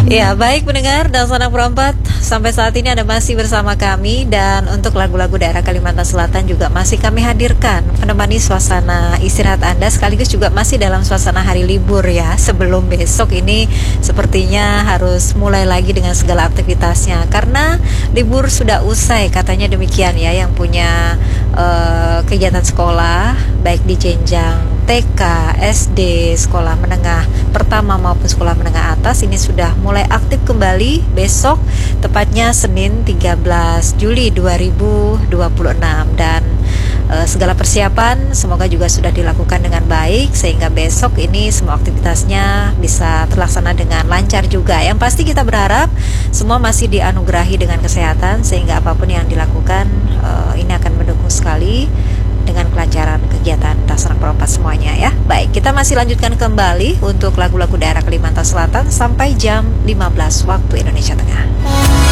Ya, baik pendengar dan sanak perempat, sampai saat ini Anda masih bersama kami. Dan untuk lagu-lagu daerah Kalimantan Selatan juga masih kami hadirkan menemani suasana istirahat Anda, sekaligus juga masih dalam suasana hari libur ya. Sebelum besok ini sepertinya harus mulai lagi dengan segala aktivitasnya, karena libur sudah usai, katanya demikian ya. Yang punya kegiatan sekolah baik di jenjang TK, SD, sekolah menengah pertama maupun sekolah menengah atas ini sudah mulai aktif kembali besok, tepatnya Senin 13 Juli 2026. Dan segala persiapan semoga juga sudah dilakukan dengan baik, sehingga besok ini semua aktivitasnya bisa terlaksana dengan lancar juga. Yang pasti kita berharap semua masih dianugerahi dengan kesehatan, sehingga apapun yang dilakukan ini akan mendukung sekali dengan kelancaran kegiatan sanak perempat semuanya ya. Baik, kita masih lanjutkan kembali untuk lagu-lagu daerah Kalimantan Selatan sampai jam 15 waktu Indonesia Tengah.